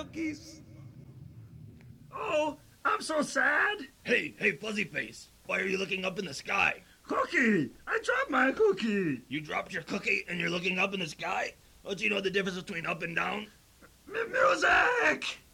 cookies. Oh, I'm so sad. Hey, Fuzzy Face, why are you looking up in the sky? Cookie! I dropped my cookie! You dropped your cookie and you're looking up in the sky? Don't you know the difference between up and down? Music!